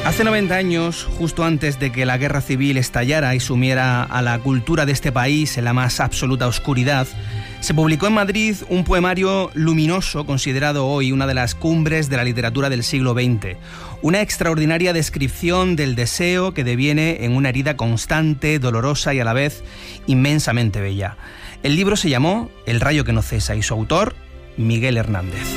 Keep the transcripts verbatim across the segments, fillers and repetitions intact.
Hace noventa años, justo antes de que la guerra civil estallara y sumiera a la cultura de este país en la más absoluta oscuridad, se publicó en Madrid un poemario luminoso considerado hoy una de las cumbres de la literatura del siglo veinte. Una extraordinaria descripción del deseo que deviene en una herida constante, dolorosa y a la vez inmensamente bella. El libro se llamó El rayo que no cesa y su autor, Miguel Hernández.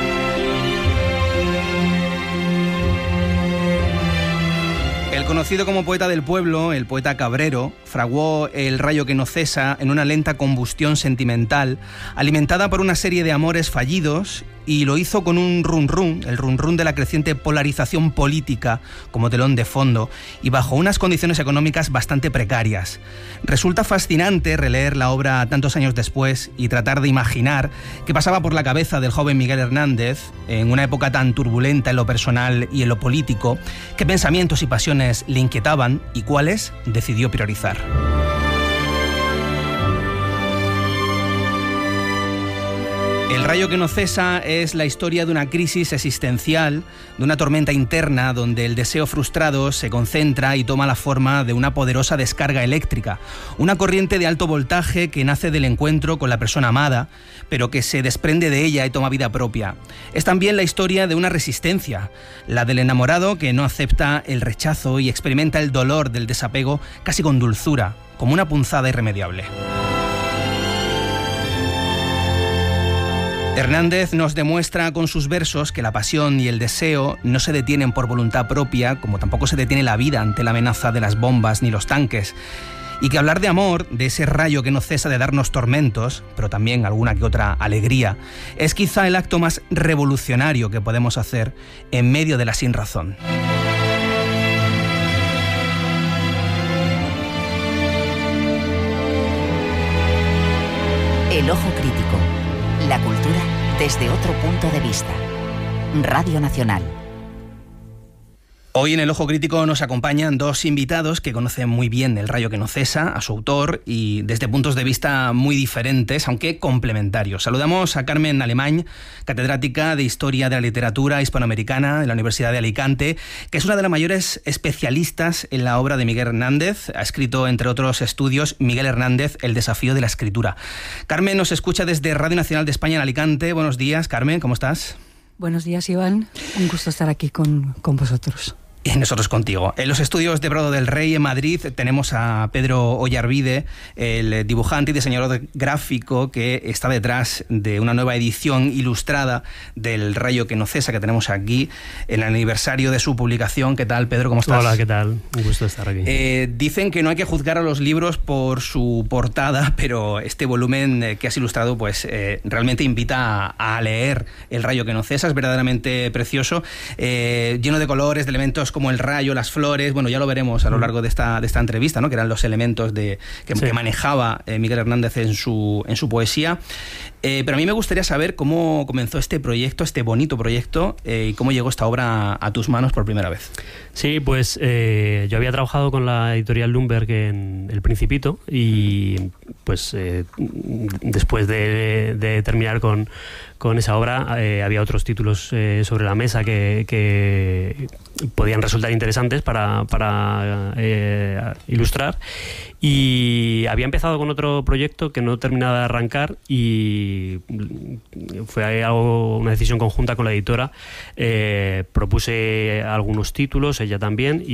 El conocido como poeta del pueblo, el poeta Cabrero, fraguó El rayo que no cesa en una lenta combustión sentimental, alimentada por una serie de amores fallidos, y lo hizo con un run run, el run run de la creciente polarización política como telón de fondo, y bajo unas condiciones económicas bastante precarias. Resulta fascinante releer la obra tantos años después y tratar de imaginar qué pasaba por la cabeza del joven Miguel Hernández en una época tan turbulenta en lo personal y en lo político, qué pensamientos y pasiones le inquietaban y cuáles decidió priorizar. El rayo que no cesa es la historia de una crisis existencial, de una tormenta interna donde el deseo frustrado se concentra y toma la forma de una poderosa descarga eléctrica, una corriente de alto voltaje que nace del encuentro con la persona amada, pero que se desprende de ella y toma vida propia. Es también la historia de una resistencia, la del enamorado que no acepta el rechazo y experimenta el dolor del desapego casi con dulzura, como una punzada irremediable. Hernández nos demuestra con sus versos que la pasión y el deseo no se detienen por voluntad propia, como tampoco se detiene la vida ante la amenaza de las bombas ni los tanques, y que hablar de amor, de ese rayo que no cesa de darnos tormentos, pero también alguna que otra alegría, es quizá el acto más revolucionario que podemos hacer en medio de la sinrazón. El ojo crítico. La cultura desde otro punto de vista. Radio Nacional. Hoy en El Ojo Crítico nos acompañan dos invitados que conocen muy bien El rayo que no cesa, a su autor, y desde puntos de vista muy diferentes, aunque complementarios. Saludamos a Carmen Alemany, catedrática de Historia de la Literatura Hispanoamericana de la Universidad de Alicante, que es una de las mayores especialistas en la obra de Miguel Hernández. Ha escrito, entre otros estudios, Miguel Hernández, El desafío de la escritura. Carmen nos escucha desde Radio Nacional de España en Alicante. Buenos días, Carmen, ¿cómo estás? Buenos días, Iván. Un gusto estar aquí con, con vosotros. Y nosotros contigo. En los estudios de Prado del Rey, en Madrid, tenemos a Pedro Ollarvide, el dibujante y diseñador gráfico que está detrás de una nueva edición ilustrada del Rayo que no cesa, que tenemos aquí, en el aniversario de su publicación. ¿Qué tal, Pedro? ¿Cómo estás? Hola, ¿qué tal? Un gusto estar aquí. Eh, dicen que no hay que juzgar a los libros por su portada, pero este volumen que has ilustrado pues eh, realmente invita a, a leer El Rayo que no cesa. Es verdaderamente precioso, eh, lleno de colores, de elementos como el rayo, las flores. Bueno, ya lo veremos a lo largo de esta, de esta entrevista, ¿no? Que eran los elementos de, que, sí. que manejaba eh, Miguel Hernández en su, en su poesía. Eh, pero a mí me gustaría saber cómo comenzó este proyecto, este bonito proyecto, eh, y cómo llegó esta obra a tus manos por primera vez. Sí, pues eh, yo había trabajado con la editorial Lumberg en El Principito y pues eh, después de, de terminar con, con esa obra eh, había otros títulos eh, sobre la mesa que, que podían resultar interesantes para, para eh, ilustrar, y había empezado con otro proyecto que no terminaba de arrancar y fue algo, una decisión conjunta con la editora. Eh, propuse algunos títulos, ella también,